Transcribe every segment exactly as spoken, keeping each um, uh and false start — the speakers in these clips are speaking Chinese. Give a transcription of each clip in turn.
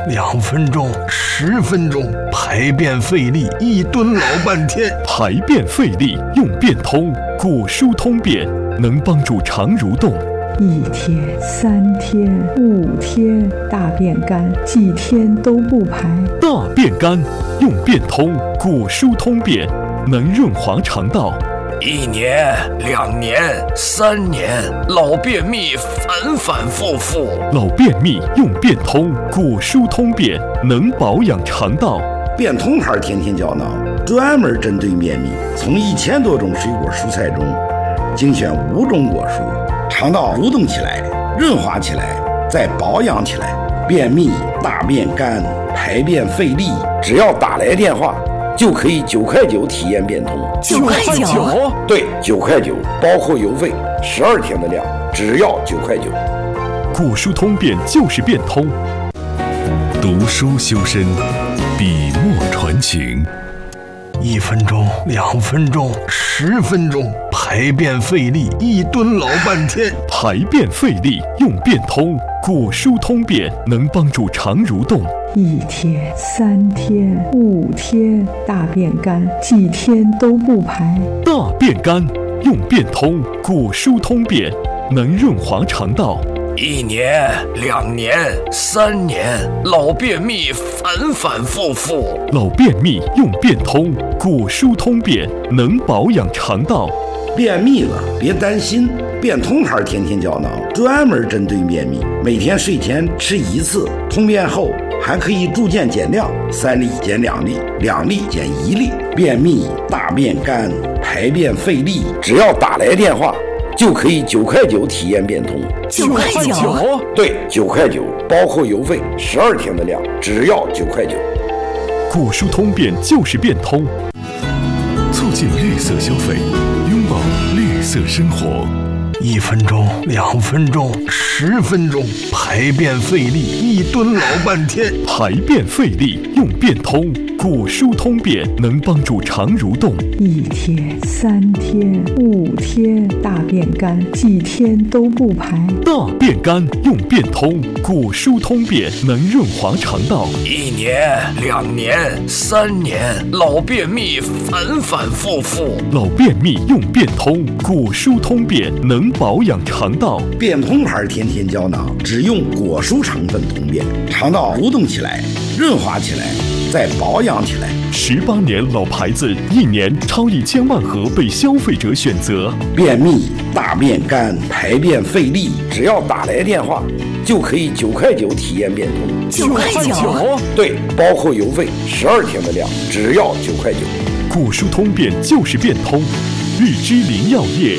两分钟，十分钟，排便费力，一蹲老半天。 排便费力用便通，果蔬通便能帮助肠蠕动。 一天、三天、五天，大便干，几天都不排。 大便干用便通，果蔬通便能润滑肠道。 一年、两年、三年，老便秘反反复复。 老便秘用便通，果蔬通便能保养肠道。 便通牌天天胶囊专门针对便秘，从一千多种水果蔬菜中精选五种果蔬，肠道蠕动起来，润滑起来，再保养起来。便秘、大便干、排便费力，只要打来电话就可以九块九体验便通。 九块九？ 对，九块九，包括邮费，十二天的量，只要九块九。 果蔬通便就是便通。 读书修身，笔墨传情。 一分钟，两分钟，十分钟，排便费力，一蹲老半天。 排便费力用便通，果蔬通便能帮助肠蠕动。 一天、三天、五天，大便干，几天都不排。 大便干用便通，果蔬通便能润滑肠道。 一年、两年、三年，老便秘反反复复。 老便秘用便通，果蔬通便能保养肠道。 便秘了别担心，便通牌天天胶囊专门针对便秘，每天睡前吃一次，通便后还可以逐渐减量，三粒减两粒，两粒减一粒。便秘、大便干、排便费力，只要打来电话就可以九块九体验便通。 九块九？ 对，九块九，包括邮费，十二天的量，只要九块九。 果蔬通便就是便通， 促进绿色消费，拥抱绿色生活。 一分钟，两分钟，十分钟，排便费力，一蹲老半天。 排便费力用便通，果蔬通便能帮助肠蠕动。 一天、三天、五天，大便干，几天都不排。 大便干用便通，果蔬通便能润滑肠道。 一年、两年、三年，老便秘反反复复。 老便秘用便通，果蔬通便能保养肠道。 便通牌天天胶囊只用果蔬成分通便，肠道蠕动起来，润滑起来，再保养起来。 十八年老牌子，一年超一千万盒被消费者选择。 便秘、大便干、排便费力，只要打来电话就可以九块九体验便通。 九块九？ 对，包括邮费，十二天的量，只要九块九。 果蔬通便就是便通，日之林药业。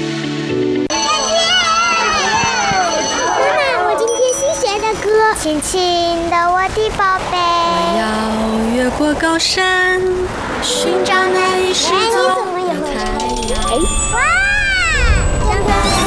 亲亲的我的宝贝， 我要越过高山，寻找那一失踪的太阳。 哇！